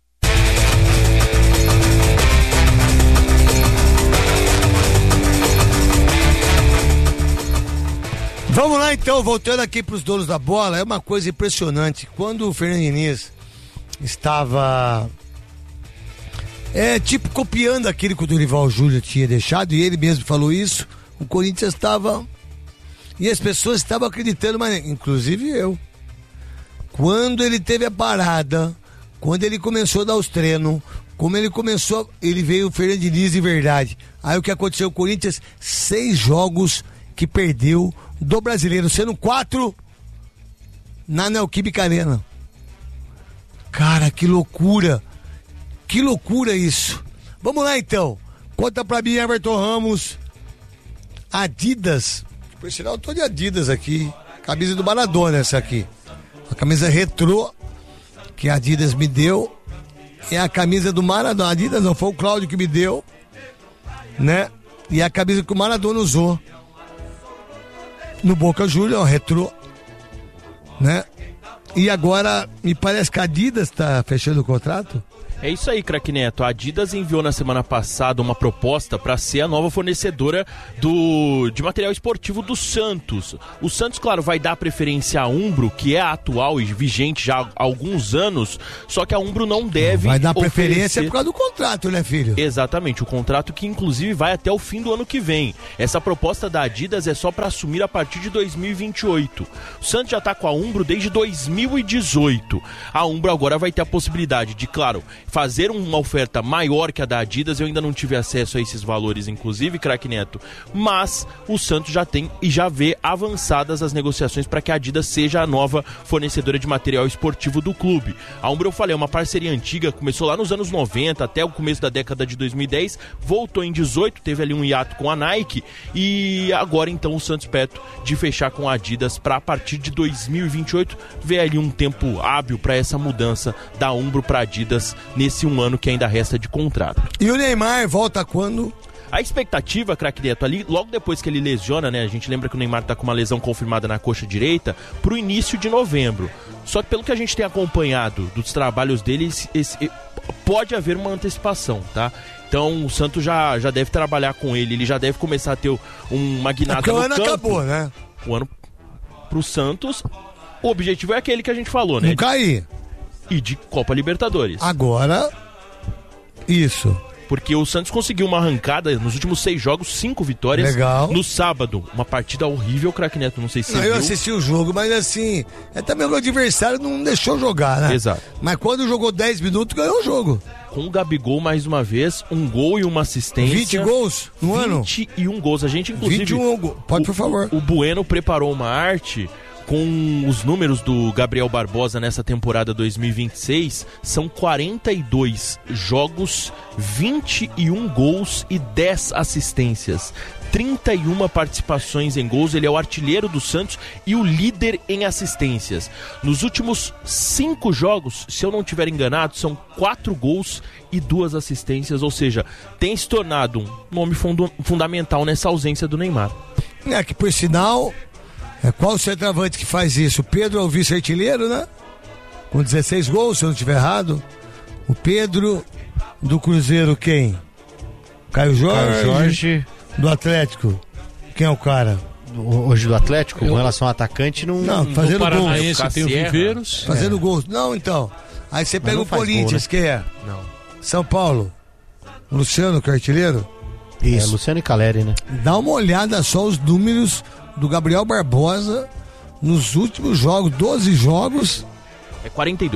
Vamos lá então, voltando aqui para os donos da bola, é uma coisa impressionante. Quando o Fernando Diniz estava copiando aquilo que o Dorival Júnior tinha deixado, e ele mesmo falou isso, o Corinthians estava... E as pessoas estavam acreditando, mas inclusive eu. Quando ele teve a parada, quando ele começou a dar os treinos, ele veio o Fernando Diniz de verdade. Aí o que aconteceu? O Corinthians, 6 jogos que perdeu do Brasileiro, sendo 4 na Neoquímica Arena. Cara, que loucura! Que loucura isso! Vamos lá então. Conta pra mim, Everton Ramos. Adidas. Por sinal, eu tô de Adidas aqui. Camisa do Maradona essa aqui. A camisa retrô que a Adidas me deu. É a camisa do Maradona. A Adidas não, foi o Cláudio que me deu, né? E a camisa que o Maradona usou no Boca Juniors, retrô, né? E agora me parece que a Adidas tá fechando o contrato. É isso aí, craque Neto. A Adidas enviou na semana passada uma proposta para ser a nova fornecedora de material esportivo do Santos. O Santos, claro, vai dar preferência à Umbro, que é atual e vigente já há alguns anos, só que a Umbro não deve Vai dar preferência por causa do contrato, né, filho? Exatamente, o contrato que inclusive vai até o fim do ano que vem. Essa proposta da Adidas é só para assumir a partir de 2028. O Santos já está com a Umbro desde 2018. A Umbro agora vai ter a possibilidade de, claro, fazer uma oferta maior que a da Adidas. Eu ainda não tive acesso a esses valores, inclusive, craque Neto, mas o Santos já tem e já vê avançadas as negociações para que a Adidas seja a nova fornecedora de material esportivo do clube. A Umbro, eu falei, é uma parceria antiga, começou lá nos anos 90 até o começo da década de 2010, voltou em 18, teve ali um hiato com a Nike e agora então o Santos perto de fechar com a Adidas para a partir de 2028 ver ali um tempo hábil para essa mudança da Umbro para Adidas nesse um ano que ainda resta de contrato. E o Neymar volta quando? A expectativa, craque Neto, ali, logo depois que ele lesiona, né? A gente lembra que o Neymar tá com uma lesão confirmada na coxa direita, pro início de novembro. Só que pelo que a gente tem acompanhado dos trabalhos dele, pode haver uma antecipação, tá? Então o Santos já deve trabalhar com ele já deve começar a ter uma guinada no campo. Porque o ano acabou, né? O ano pro Santos, o objetivo é aquele que a gente falou, né? Não cair. E de Copa Libertadores. Agora, isso. Porque o Santos conseguiu uma arrancada nos últimos 6 jogos, 5 vitórias. Legal. No sábado, uma partida horrível, Craque Neto, não sei se você viu. Eu assisti o jogo, mas assim, também o adversário não deixou jogar, né? Exato. Mas quando jogou 10 minutos, ganhou o jogo. Com o Gabigol, mais uma vez, um gol e uma assistência. 20 gols no ano? 21 gols. A gente, inclusive... 21 gols. Pode, por favor. O Bueno preparou uma arte com os números do Gabriel Barbosa nessa temporada 2026. São 42 jogos, 21 gols e 10 assistências. 31 participações em gols, ele é o artilheiro do Santos e o líder em assistências. Nos últimos 5 jogos, se eu não estiver enganado, são 4 gols e 2 assistências, ou seja, tem se tornado um nome fundamental nessa ausência do Neymar. Que por sinal, qual o centroavante que faz isso? O Pedro é o vice-artilheiro, né? Com 16 gols, se eu não estiver errado. O Pedro do Cruzeiro, quem? Caio Jorge. Do Atlético, quem é o cara? Hoje do Atlético, com relação ao atacante, não fazendo gols. Paranaense tem o Viveiros. Fazendo gols. Não, então. Aí você pega o Corinthians, gol, né? quem é? Não. São Paulo. O Luciano, que é artilheiro? Isso. Luciano e Caleri, né? Dá uma olhada só os números do Gabriel Barbosa nos últimos jogos, 12 jogos. É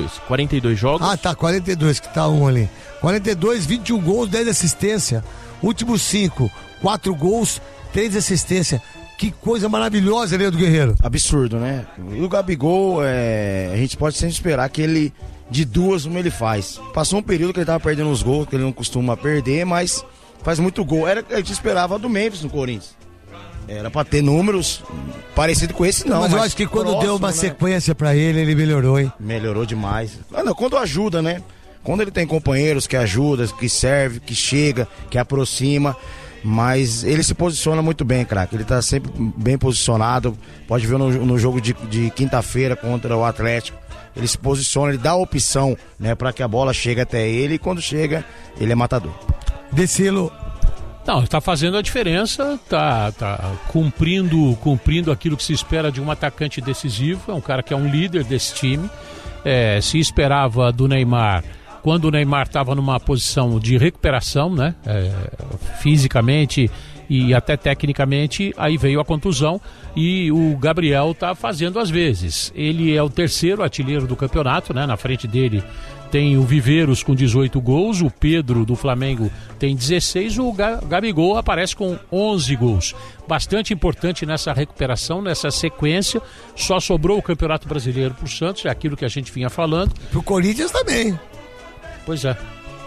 42 jogos. Ah, tá, 42 que tá um ali. 42, 21 gols, 10 assistências. Últimos 5, 4 gols, 3 assistências. Que coisa maravilhosa, Leandro Guerreiro. Absurdo, né? E o Gabigol, a gente pode sempre esperar que ele, de 2, uma ele faz. Passou um período que ele tava perdendo os gols, que ele não costuma perder, mas faz muito gol. A gente esperava do Memphis no Corinthians. Era pra ter números parecidos com esse, não. Mas eu acho que quando próximo, deu uma né? sequência pra ele melhorou, hein? Melhorou demais. Quando ajuda, né? Quando ele tem companheiros que ajudam, que serve, que chega, que aproxima. Mas ele se posiciona muito bem, craque. Ele tá sempre bem posicionado. Pode ver no jogo de quinta-feira contra o Atlético. Ele se posiciona, ele dá a opção, né, para que a bola chegue até ele. E quando chega, ele é matador. Decilo. Não, está fazendo a diferença, tá cumprindo aquilo que se espera de um atacante decisivo. É um cara que é um líder desse time. Se esperava do Neymar, quando o Neymar estava numa posição de recuperação, né? Fisicamente e até tecnicamente, aí veio a contusão e o Gabriel está fazendo às vezes. Ele é o 3º artilheiro do campeonato, né? Na frente dele tem o Viveiros com 18 gols, o Pedro do Flamengo tem 16, o Gabigol aparece com 11 gols. Bastante importante nessa recuperação, nessa sequência. Só sobrou o Campeonato Brasileiro para o Santos, é aquilo que a gente vinha falando. Pro Corinthians também. Pois é.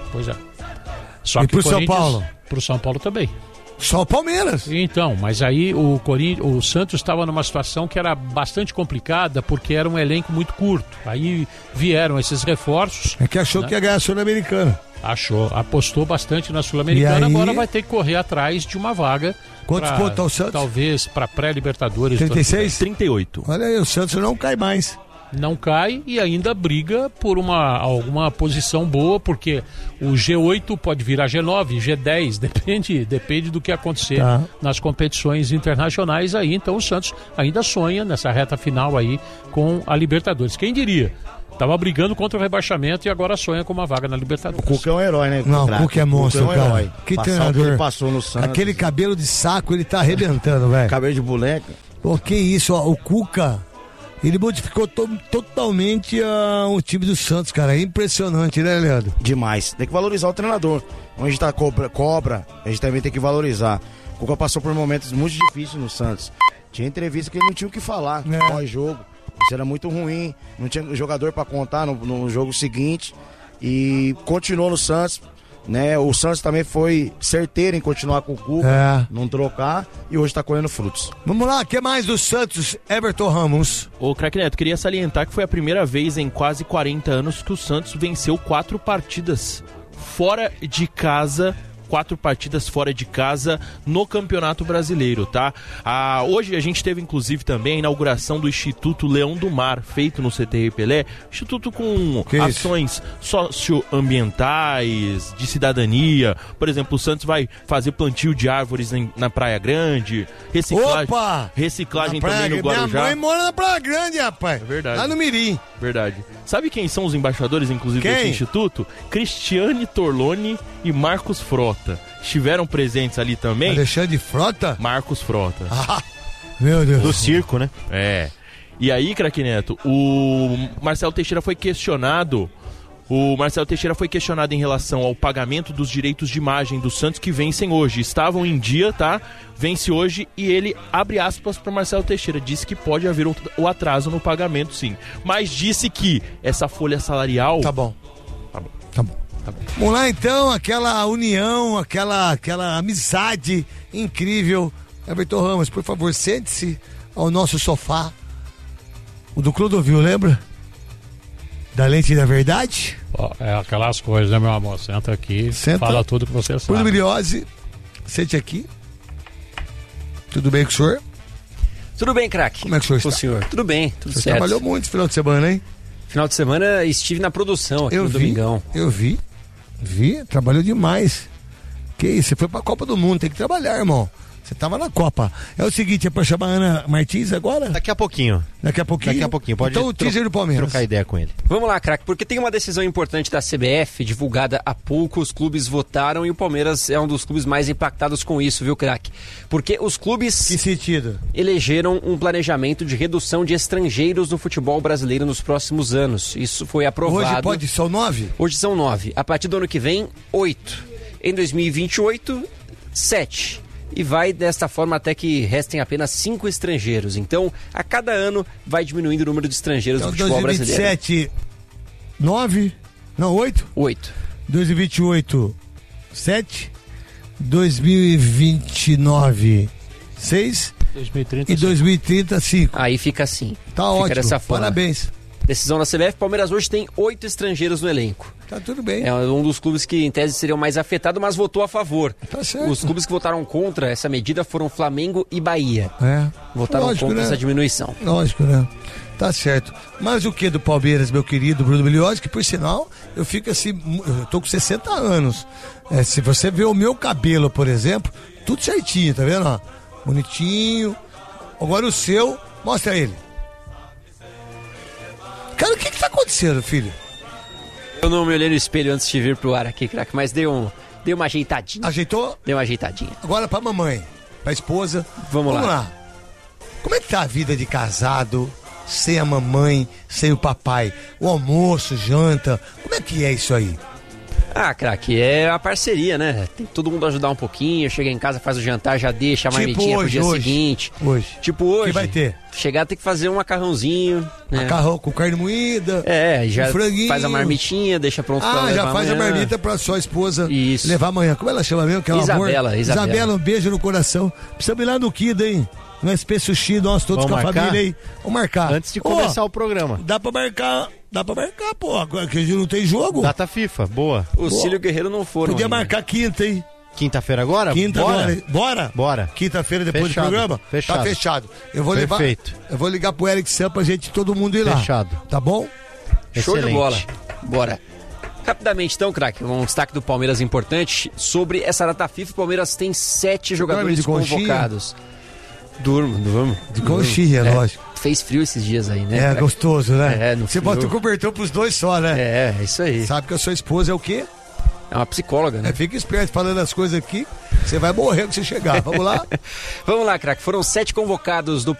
Só e que pro São Paulo? Pro São Paulo também. Só o Palmeiras. Então, mas aí o Santos estava numa situação que era bastante complicada, porque era um elenco muito curto. Aí vieram esses reforços. É que achou, né, que ia ganhar a Sul-Americana. Apostou bastante na Sul-Americana, aí... agora vai ter que correr atrás de uma vaga. Quantos pontos tá o Santos? Talvez para pré-Libertadores. 36? 38. Olha aí, o Santos não cai mais. Não cai e ainda briga por alguma posição boa, porque o G8 pode virar G9, G10, depende do que acontecer nas competições internacionais aí. Então o Santos ainda sonha nessa reta final aí com a Libertadores. Quem diria? Tava brigando contra o rebaixamento e agora sonha com uma vaga na Libertadores. O Cuca é um herói, né? Não, o Cuca é monstro, cara. Herói. Que Passar treinador. o que ele passou no Santos. Aquele cabelo de saco, ele tá arrebentando, velho. Cabelo de boneca. Pô, que isso, ó, o Cuca, ele modificou totalmente o time do Santos, cara. É impressionante, né, Leandro? Demais. Tem que valorizar o treinador. Onde a gente tá cobra, a gente também tem que valorizar. O Cuca passou por momentos muito difíceis no Santos. Tinha entrevista que ele não tinha o que falar pós-jogo. Isso era muito ruim. Não tinha jogador pra contar no jogo seguinte. E continuou no Santos. Né? O Santos também foi certeiro em continuar com o Cuca, não trocar, e hoje tá colhendo frutos. Vamos lá, o que mais do Santos? Everton Ramos. Ô, Craque Neto, queria salientar que foi a primeira vez em quase 40 anos que o Santos venceu 4 partidas fora de casa 4 partidas fora de casa no Campeonato Brasileiro, tá? Hoje a gente teve, inclusive, também a inauguração do Instituto Leão do Mar, feito no CTR Pelé. Instituto com ações socioambientais, de cidadania. Por exemplo, o Santos vai fazer plantio de árvores na Praia Grande, reciclagem também no Guarujá. Minha mãe mora na Praia Grande, rapaz. É verdade. Lá no Mirim. Verdade. Sabe quem são os embaixadores, inclusive, desse instituto? Cristiane Torloni e Marcos Frota. Estiveram presentes ali também. Alexandre Frota? Marcos Frota. Meu Deus. Do circo, né? É. E aí, craque Neto, o Marcelo Teixeira foi questionado. O Marcelo Teixeira foi questionado em relação ao pagamento dos direitos de imagem do Santos que vencem hoje. Estavam em dia, tá? Vence hoje e ele, abre aspas para Marcelo Teixeira, disse que pode haver o atraso no pagamento, sim. Mas disse que essa folha salarial... Tá bom. Vamos lá então, aquela união, aquela amizade incrível. Everton Ramos, por favor, sente-se ao nosso sofá. O do Clodovil, lembra? Da Lente da Verdade? É aquelas coisas, né, meu amor? Senta aqui, fala tudo que você sabe. Bruno Biliose, sente aqui. Tudo bem com o senhor? Tudo bem, craque. Como é que o senhor está? O senhor? Tudo bem, tudo certo. Você trabalhou muito esse final de semana, hein? Final de semana estive na produção aqui no Domingão. Eu vi, trabalhou demais. Que isso, você foi pra Copa do Mundo, tem que trabalhar, irmão. Você tava na Copa. É o seguinte, é pra chamar a Ana Martins agora? Daqui a pouquinho. Pode então o teaser do Palmeiras. Trocar ideia com ele. Vamos lá, craque, porque tem uma decisão importante da CBF, divulgada há pouco, os clubes votaram e o Palmeiras é um dos clubes mais impactados com isso, viu, craque? Porque os clubes... Que sentido? Elegeram um planejamento de redução de estrangeiros no futebol brasileiro nos próximos anos. Isso foi aprovado. Hoje são 9? Hoje são 9. A partir do ano que vem, 8. Em 2028, 7. E vai desta forma até que restem apenas 5 estrangeiros. Então, a cada ano vai diminuindo o número de estrangeiros no futebol 2027, brasileiro. 9? Não, 8? 8. 2028, 7. 2029, 6. 2030, e 2030, 5. Aí fica assim. Tá ótimo, dessa forma. Parabéns. Decisão da CBF, Palmeiras hoje tem 8 estrangeiros no elenco. Tá tudo bem. É um dos clubes que em tese seriam mais afetados, mas votou a favor. Tá certo. Os clubes que votaram contra essa medida foram Flamengo e Bahia. Votaram contra essa diminuição. Lógico, né? Tá certo. Mas o que do Palmeiras, meu querido Bruno Biliose, que por sinal, eu fico assim, eu tô com 60 anos. Se você ver o meu cabelo, por exemplo, tudo certinho, tá vendo? Ó, bonitinho. Agora o seu, mostra ele. Cara, o que tá acontecendo, filho? Eu não me olhei no espelho antes de vir pro ar aqui, craque, mas dei uma ajeitadinha. Ajeitou? Deu uma ajeitadinha. Agora pra mamãe, pra esposa. Vamos lá. Como é que tá a vida de casado, sem a mamãe, sem o papai? O almoço, janta, como é que é isso aí? Ah, craque, é a parceria, né? Tem que todo mundo ajudar um pouquinho, chega em casa, faz o jantar, já deixa a marmitinha pro dia seguinte. Tipo hoje. Que vai ter? Chegar tem que fazer um macarrãozinho. Né? Macarrão com carne moída. Já um franguinho. Faz a marmitinha, deixa pronto pra levar já faz amanhã. A marmita pra sua esposa Isso. levar amanhã. Como ela chama mesmo? Aquela Isabela. Isabela, um beijo no coração. Precisamos ir lá no Kida, hein? No SP Sushi, nós todos com a família aí. Vamos marcar. Antes de começar o programa. Dá pra marcar, pô. Agora que a gente não tem jogo. Data FIFA, boa. O Cílio Guerreiro não foram. Podia ainda. marcar quinta, hein? Quinta-feira agora? Bora? Quinta-feira depois fechado. do programa? Fechado. Tá fechado. Eu vou Perfeito. Eu vou ligar pro Eric Sam pra gente todo mundo ir lá. Fechado. Tá bom? Show Excelente. de bola. Bora. Rapidamente então, craque, um destaque do Palmeiras importante. Sobre essa data FIFA, o Palmeiras tem 7 jogadores convocados. Durmo. De conchinha, lógico. Fez frio esses dias aí, né? É gostoso, né? No Você frio. bota o cobertor pros dois só, né? É isso aí. Sabe que a sua esposa é o quê? É uma psicóloga, né? Fica esperto falando as coisas aqui, você vai morrer quando você chegar. Vamos lá? Vamos lá, craque. Foram 7 convocados do